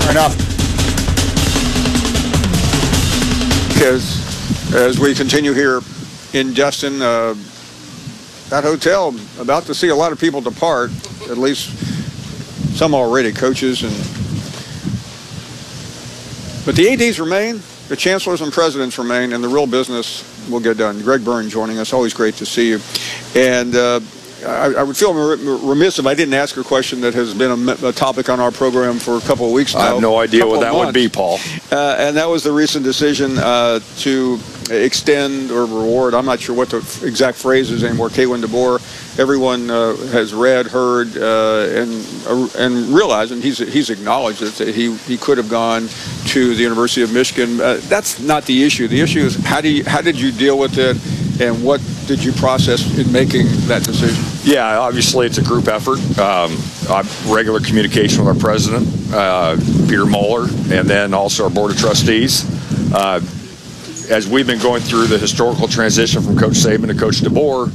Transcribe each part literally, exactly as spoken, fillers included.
Enough. Because as we continue here in Destin, uh, that hotel, about to see a lot of people depart, at least some already, coaches. and But the A Ds remain, the chancellors and presidents remain, and the real business will get done. Greg Byrne joining us. Always great to see you. And uh, I, I would feel remiss if I didn't ask a question that has been a, a topic on our program for a couple of weeks now. I have no idea what that would be, Paul. Uh, and that was the recent decision uh, to extend or reward, I'm not sure what the exact phrase is anymore, Kalen DeBoer. Everyone uh, has read, heard, uh, and uh, and realized, and he's he's acknowledged that he he could have gone to the University of Michigan. Uh, that's not the issue. The issue is how do you, how did you deal with it, and what did you process in making that decision? Yeah, obviously it's a group effort. Um, I have regular communication with our president, uh, Peter Moeller, and then also our board of trustees. Uh, as we've been going through the historical transition from Coach Saban to Coach DeBoer,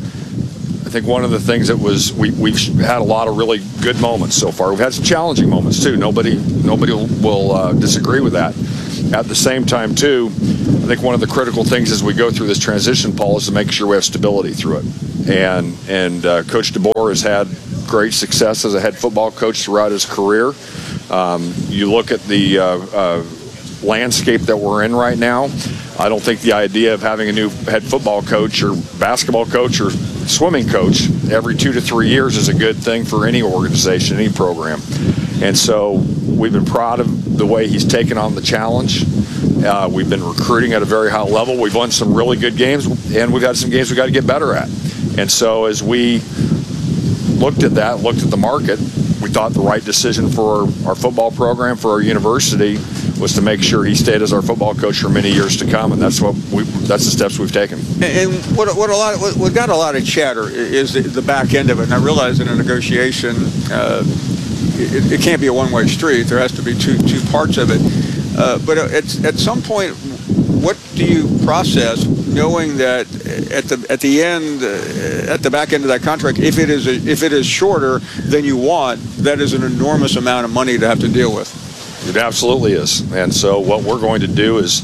I think one of the things that was we, we've had a lot of really good moments so far. We've had some challenging moments too. Nobody nobody will, will uh, disagree with that. At the same time too, I think one of the critical things as we go through this transition, Paul, is to make sure we have stability through it. And and uh, Coach DeBoer has had great success as a head football coach throughout his career. Um, you look at the uh, uh, landscape that we're in right now. I don't think the idea of having a new head football coach or basketball coach or swimming coach every two to three years is a good thing for any organization, any program. And so we've been proud of the way he's taken on the challenge. Uh, we've been recruiting at a very high level. We've won some really good games, and we've had some games we've got to get better at. And so as we looked at that, looked at the market, we thought the right decision for our football program, for our university, was to make sure he stayed as our football coach for many years to come, and that's what we, that's the steps we've taken. And what what a lot of, what got a lot of chatter is the, the back end of it. And I realize in a negotiation, uh, it, it can't be a one-way street. There has to be two two parts of it. Uh, but at at some point, what do you process, knowing that at the at the end, uh, at the back end of that contract, if it is a, if it is shorter than you want, that is an enormous amount of money to have to deal with. It absolutely is. And so what we're going to do is,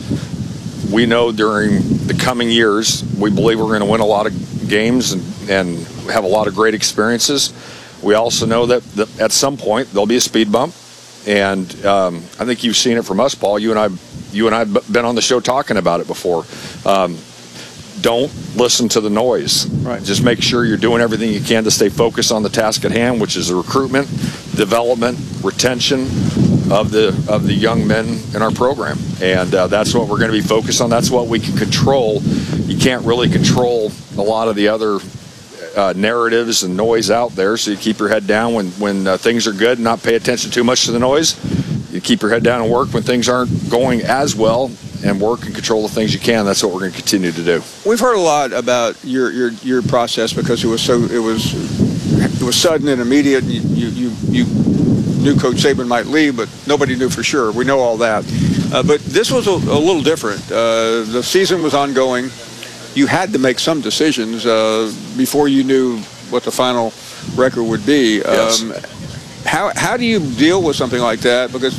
we know during the coming years, we believe we're going to win a lot of games and, and have a lot of great experiences. We also know that, that at some point there'll be a speed bump. And um, I think you've seen it from us, Paul. You and I, you and I have been on the show talking about it before. Um, don't listen to the noise. Right. Just make sure you're doing everything you can to stay focused on the task at hand, which is the recruitment, development, retention of the of the young men in our program. And uh, that's what we're going to be focused on. That's what we can control. You can't really control a lot of the other uh, narratives and noise out there, so you keep your head down when, when uh, things are good and not pay attention too much to the noise. You keep your head down and work when things aren't going as well, and work and control the things you can. That's what we're going to continue to do. We've heard a lot about your your, your process because it was so it was it was sudden and immediate. You you you, you knew Coach Saban might leave, but nobody knew for sure. We know all that. Uh, but this was a, a little different. Uh, the season was ongoing. You had to make some decisions uh, before you knew what the final record would be. Yes. Um, how how do you deal with something like that? Because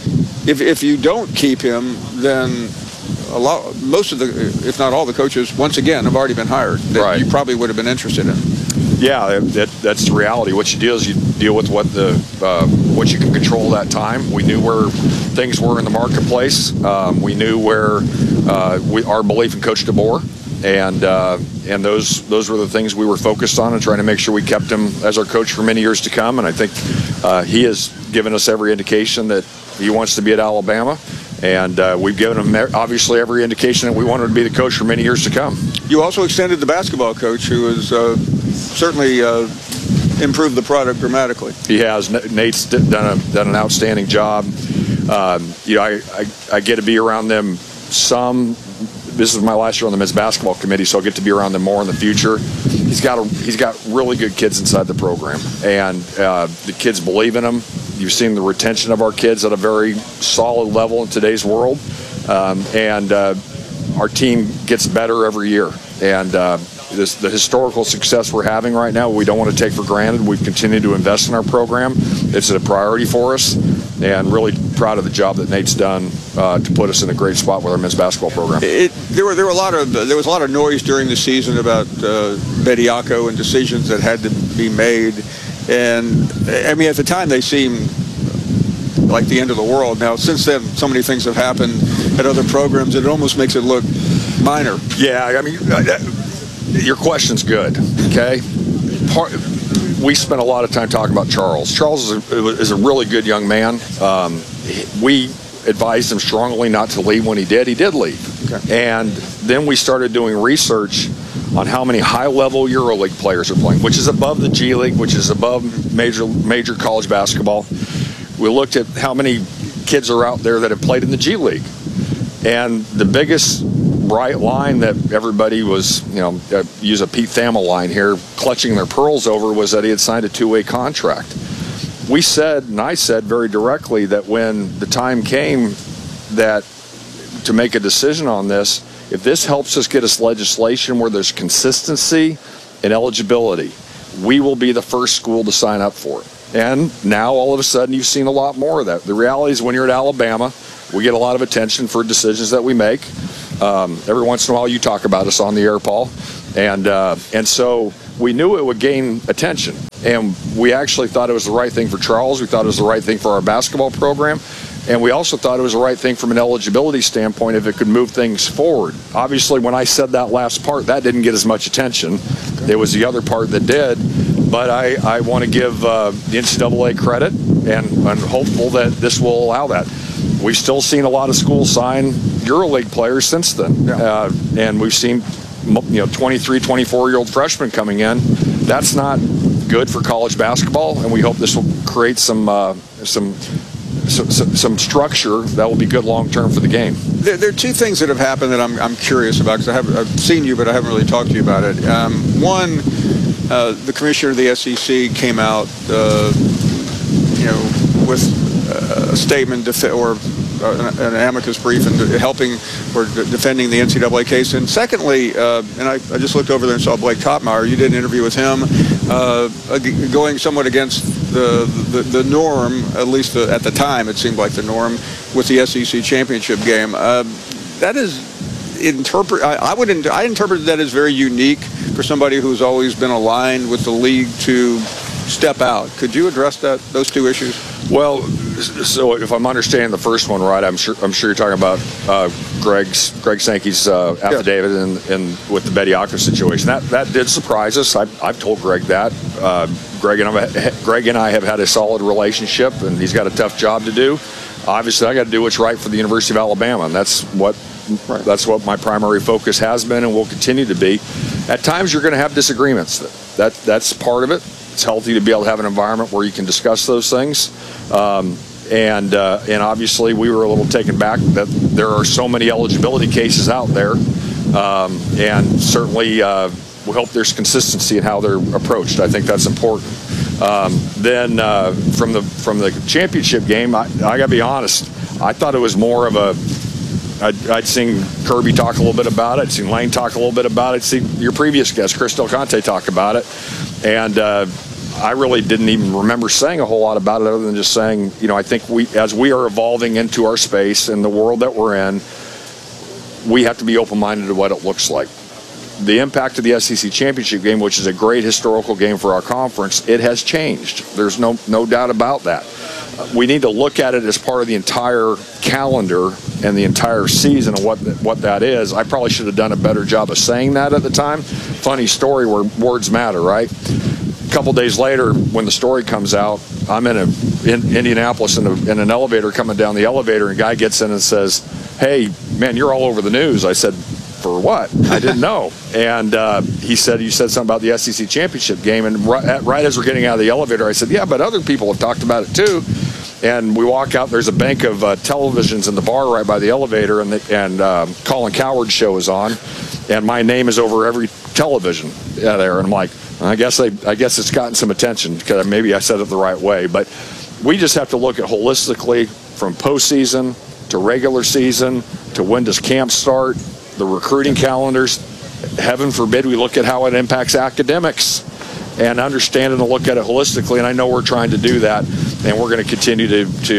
if if you don't keep him, then a lot, most of the, if not all the coaches, once again, have already been hired that right. you probably would have been interested in. Yeah, that, that's the reality. What you do is you deal with what the uh, what you can control that time. We knew where things were in the marketplace. Um, we knew where uh, we, our belief in Coach DeBoer, and uh, and those those were the things we were focused on and trying to make sure we kept him as our coach for many years to come. And I think uh, he has given us every indication that he wants to be at Alabama. And uh, we've given him, obviously, every indication that we want him to be the coach for many years to come. You also extended the basketball coach, who has uh, certainly uh, improved the product dramatically. He has. Nate's done, a, done an outstanding job. Um, you know, I, I, I get to be around them some. This is my last year on the men's basketball committee, so I'll get to be around them more in the future. He's got a, he's got really good kids inside the program, and uh, the kids believe in him. You've seen the retention of our kids at a very solid level in today's world, um, and uh, our team gets better every year. And uh, this, the historical success we're having right now, we don't want to take for granted. We've continued to invest in our program. It's a priority for us, and really proud of the job that Nate's done uh, to put us in a great spot with our men's basketball program. It, there were there were a lot of there was a lot of noise during the season about uh, Bediako and decisions that had to be made, and I mean at the time they seemed like the end of the world. Now since then, so many things have happened at other programs that it almost makes it look minor. Yeah, I mean, your question's good. Okay, Part, we spent a lot of time talking about Charles. Charles is a, is a really good young man. Um, we advised him strongly not to leave when he did. He did leave. Okay. And then we started doing research on how many high-level EuroLeague players are playing, which is above the G League, which is above major major college basketball. We looked at how many kids are out there that have played in the G League. And the biggest bright line that everybody was, you know, uh, use a Pete Thamel line here, clutching their pearls over, was that he had signed a two-way contract. We said, and I said very directly, that when the time came that to make a decision on this, if this helps us get us legislation where there's consistency and eligibility, we will be the first school to sign up for it. And now all of a sudden you've seen a lot more of that. The reality is when you're at Alabama, we get a lot of attention for decisions that we make. Um, every once in a while you talk about us on the air, Paul. And, uh, and so we knew it would gain attention. And we actually thought it was the right thing for Charles. We thought it was the right thing for our basketball program. And we also thought it was the right thing from an eligibility standpoint if it could move things forward. Obviously, when I said that last part, that didn't get as much attention. It was the other part that did. But I, I want to give uh, the N C double A credit, and I'm hopeful that this will allow that. We've still seen a lot of schools sign EuroLeague players since then. Yeah. Uh, and we've seen you know, twenty-three, twenty-four-year-old freshmen coming in. That's not good for college basketball, and we hope this will create some uh, some, some some structure that will be good long-term for the game. There, there are two things that have happened that I'm, I'm curious about, because I have, I've seen you, but I haven't really talked to you about it. Um, one, uh, the commissioner of the S E C came out, uh, you know, with a statement def- or an, an amicus brief and helping or defending the N C double A case. And secondly, uh, and I, I just looked over there and saw Blake Topmeyer. You did an interview with him, uh, going somewhat against the, the the norm, at least the, at the time it seemed like the norm, with the S E C championship game. Uh, that is interpret. I, I would. I interpreted that as very unique for somebody who's always been aligned with the league to step out. Could you address that those two issues? Well, so if I'm understanding the first one right, I'm sure I'm sure you're talking about uh, Greg's Greg Sankey's uh, affidavit yeah. and, and with the Bediako situation. That that did surprise us. I've, I've told Greg that. Uh, Greg and I, Greg and I have had a solid relationship, and he's got a tough job to do. Obviously, I got to do what's right for the University of Alabama, and that's what right. that's what my primary focus has been and will continue to be. At times, you're going to have disagreements. That that's part of it. It's healthy to be able to have an environment where you can discuss those things. Um, and uh, and obviously we were a little taken back that there are so many eligibility cases out there. Um, and certainly uh, we hope there's consistency in how they're approached. I think that's important. Um, then uh, from the from the championship game, I, I got to be honest, I thought it was more of a I'd, I'd seen Kirby talk a little bit about it. I'd seen Lane talk a little bit about it. I'd seen your previous guest, Chris Del Conte, talk about it. And uh, I really didn't even remember saying a whole lot about it other than just saying, you know, I think we, as we are evolving into our space and the world that we're in, we have to be open-minded to what it looks like. The impact of the S E C championship game, which is a great historical game for our conference, it has changed. There's no no doubt about that. Uh, we need to look at it as part of the entire calendar and the entire season of what what that is. I probably should have done a better job of saying that at the time. Funny story where words matter, right? A couple days later, when the story comes out, I'm in, a, in Indianapolis in, a, in an elevator coming down the elevator, and a guy gets in and says, "Hey, man, you're all over the news." I said, "For what?" I didn't know. And uh, he said, "You said something about the S E C championship game." And right, right as we're getting out of the elevator, I said, "Yeah, but other people have talked about it too." And we walk out, there's a bank of uh, televisions in the bar right by the elevator, and, the, and um, Colin Cowherd's show is on, and my name is over every television uh, there. And I'm like, I guess I, I guess it's gotten some attention because maybe I said it the right way. But we just have to look at holistically from postseason to regular season to when does camp start, the recruiting calendars. Heaven forbid we look at how it impacts academics and understand it and look at it holistically. And I know we're trying to do that, and we're going to continue to, to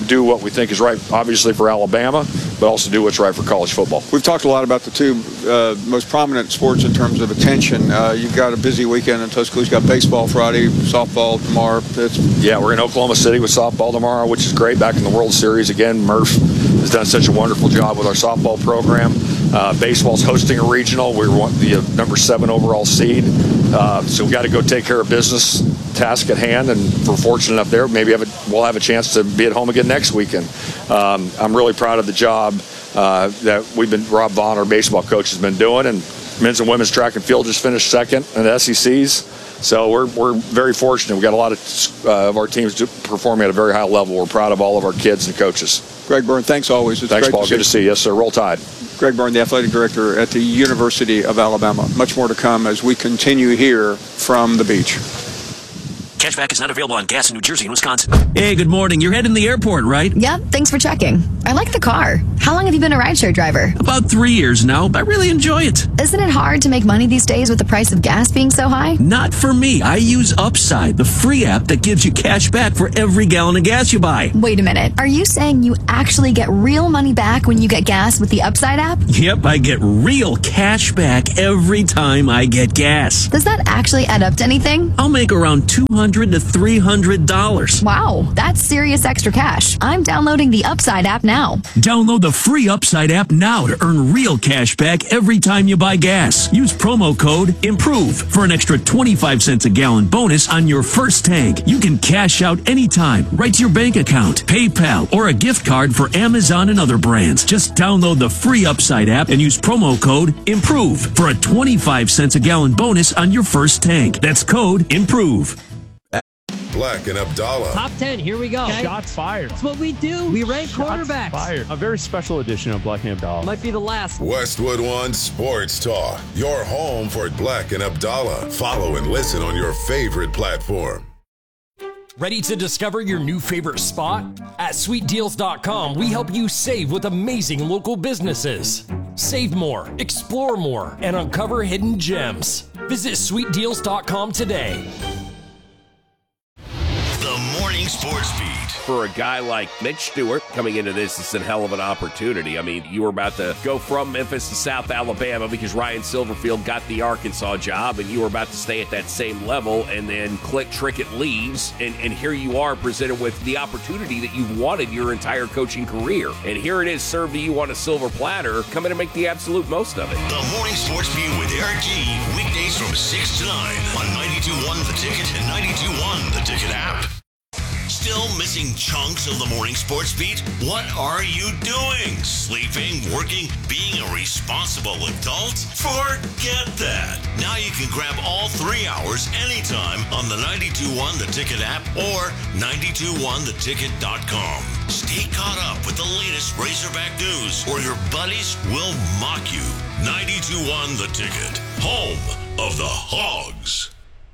do what we think is right, obviously for Alabama, but also do what's right for college football. We've talked a lot about the two uh, most prominent sports in terms of attention. Uh, you've got a busy weekend in Tuscaloosa. You've got baseball Friday, softball tomorrow. It's Yeah, we're in Oklahoma City with softball tomorrow, which is great. Back in the World Series again. Murph has done such a wonderful job with our softball program. Uh, baseball's hosting a regional. We're one, the uh, number seven overall seed. Uh, so we've got to go take care of business, task at hand, and if we're fortunate enough there, maybe have a, we'll have a chance to be at home again next weekend. Um, I'm really proud of the job uh, that we've been, Rob Vaughn, our baseball coach, has been doing, and men's and women's track and field just finished second in the S E Cs. So we're we're very fortunate. We've got a lot of, uh, of our teams performing at a very high level. We're proud of all of our kids and coaches. Greg Byrne, thanks always. It's Thanks, great Paul. to Good to see you. Yes, sir. Roll Tide. Greg Byrne, the athletic director at the University of Alabama. Much more to come as we continue here from the beach. Cashback is not available on gas in New Jersey and Wisconsin. Hey, good morning. You're heading to the airport, right? Yep, thanks for checking. I like the car. How long have you been a rideshare driver? About three years now. I really enjoy it. Isn't it hard to make money these days with the price of gas being so high? Not for me. I use Upside, the free app that gives you cash back for every gallon of gas you buy. Wait a minute. Are you saying you actually get real money back when you get gas with the Upside app? Yep, I get real cash back every time I get gas. Does that actually add up to anything? I'll make around two hundred to three hundred dollars. Wow, that's serious extra cash. I'm downloading the Upside app now. Download the free Upside app now to earn real cash back every time you buy gas. Use promo code IMPROVE for an extra twenty-five cents a gallon bonus on your first tank. You can cash out anytime, right to your bank account, PayPal, or a gift card for Amazon and other brands. Just download the free Upside app and use promo code IMPROVE for a twenty-five cents a gallon bonus on your first tank. That's code IMPROVE. Black and Abdallah. Top ten, here we go. Okay. Shots fired. That's what we do. We rank Shots quarterbacks. fired. A very special edition of Black and Abdallah. Might be the last. Westwood One Sports Talk. Your home for Black and Abdallah. Follow and listen on your favorite platform. Ready to discover your new favorite spot? At sweet deals dot com, we help you save with amazing local businesses. Save more, explore more, and uncover hidden gems. Visit sweet deals dot com today. The Morning Sports Beat. For a guy like Mitch Stewart coming into this, it's a hell of an opportunity. I mean, you were about to go from Memphis to South Alabama because Ryan Silverfield got the Arkansas job, and you were about to stay at that same level, and then Click Trickett leaves, and, and here you are presented with the opportunity that you've wanted your entire coaching career. And here it is served to you on a silver platter. Come in and make the absolute most of it. The Morning Sports Beat with Eric G. Weekdays from six to nine on ninety-two point one The Ticket and ninety-two point one The Ticket app. Still missing chunks of the Morning Sports Beat? What are you doing? Sleeping, working, being a responsible adult? Forget that. Now you can grab all three hours anytime on the ninety-two point one The Ticket app or ninety-two point one the ticket dot com. Stay caught up with the latest Razorback news or your buddies will mock you. ninety-two point one The Ticket, home of the Hogs.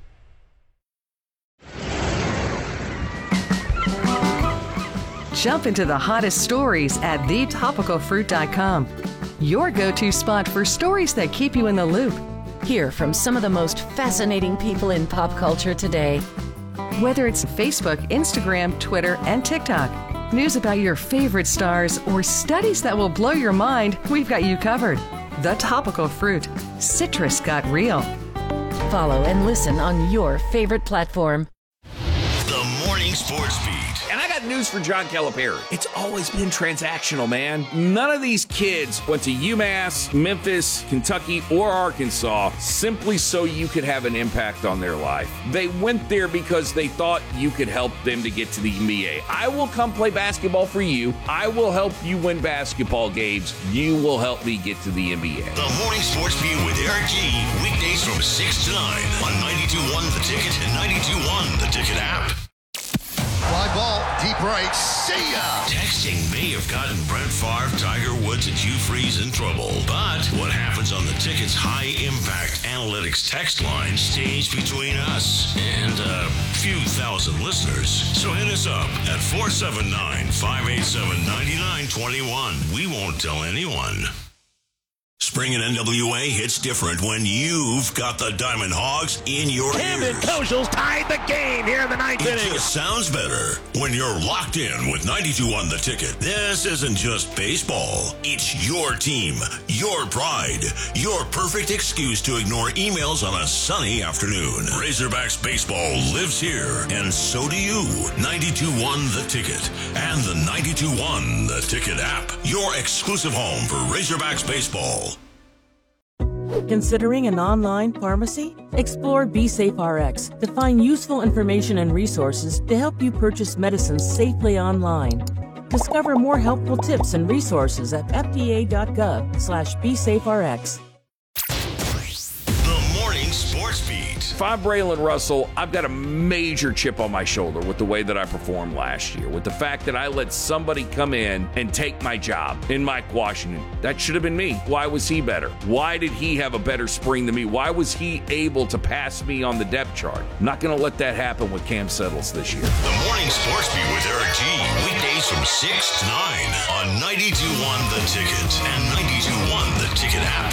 Jump into the hottest stories at the topical fruit dot com. Your go-to spot for stories that keep you in the loop. Hear from some of the most fascinating people in pop culture today. Whether it's Facebook, Instagram, Twitter, and TikTok, news about your favorite stars, or studies that will blow your mind, we've got you covered. The Topical Fruit. Citrus got real. Follow and listen on your favorite platform. The Morning Sports Beat. And I got news for John Calipari. It's always been transactional, man. None of these kids went to UMass, Memphis, Kentucky, or Arkansas simply so you could have an impact on their life. They went there because they thought you could help them to get to the N B A. I will come play basketball for you. I will help you win basketball games. You will help me get to the N B A. The Morning Sports Beat with Eric G. Weekdays from six to nine on ninety-two point one The Ticket and ninety-two point one The Ticket app. Fly ball, deep right, see ya! Texting may have gotten Brett Favre, Tiger Woods, and Hugh Freeze in trouble. But what happens on the Ticket's high-impact analytics text line stays between us and a few thousand listeners. So hit us up at four seven nine, five eight seven, nine nine two one. We won't tell anyone. Spring in N W A hits different when you've got the Diamond Hogs in your Camden ears. Koshals tied the game here in the ninth It inning. just sounds better when you're locked in with ninety-two one The Ticket. This isn't just baseball. It's your team, your pride, your perfect excuse to ignore emails on a sunny afternoon. Razorbacks baseball lives here, and so do you. ninety-two one The Ticket and the ninety-two one The Ticket app. Your exclusive home for Razorbacks baseball. Considering an online pharmacy? Explore BeSafeRx to find useful information and resources to help you purchase medicines safely online. Discover more helpful tips and resources at fda.gov slash BeSafeRx. The Morning Sports Beat. If I'm Braylon Russell, I've got a major chip on my shoulder with the way that I performed last year, with the fact that I let somebody come in and take my job in Mike Washington. That should have been me. Why was he better? Why did he have a better spring than me? Why was he able to pass me on the depth chart? I'm not going to let that happen with Cam Settles this year. The Morning Sports Beat with Eric G. Weekdays from six to nine on ninety-two one The Ticket and ninety-two one The Ticket app.